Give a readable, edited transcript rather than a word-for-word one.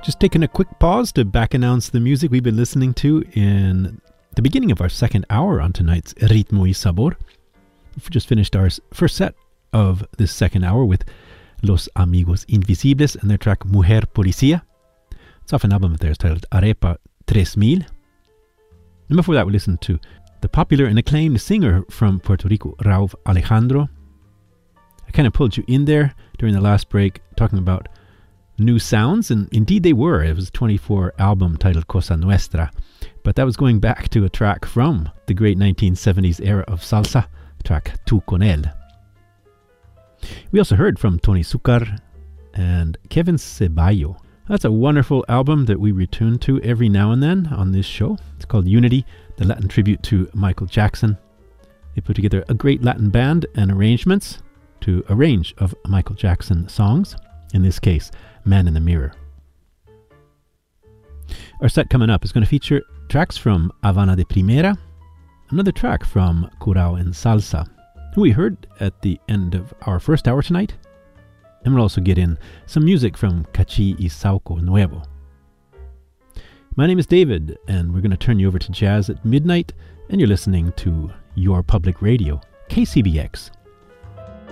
Just taking a quick pause to back announce the music we've been listening to in the beginning of our second hour on tonight's Ritmo y Sabor. We've just finished our first set of this second hour with Los Amigos Invisibles and their track Mujer Policía. It's off an album of theirs titled Arepa 3000. And before that we listened to the popular and acclaimed singer from Puerto Rico, Rauw Alejandro. I kind of pulled you in there during the last break talking about new sounds, and indeed they were. It was a 24 album titled Cosa Nuestra, but that was going back to a track from the great 1970s era of salsa, track Tu Con Él. We also heard from Tony Zucker and Kevin Ceballo. That's a wonderful album that we return to every now and then on this show. It's called Unity, the Latin tribute to Michael Jackson. They put together a great Latin band and arrangements to a range of Michael Jackson songs, in this case, Man in the Mirror. Our set coming up is going to feature tracks from Havana de Primera, another track from Curao en Salsa, who we heard at the end of our first hour tonight, and we'll also get in some music from Cachi y Sauco Nuevo. My name is David, and we're going to turn you over to jazz at midnight, and you're listening to Your Public Radio, KCBX.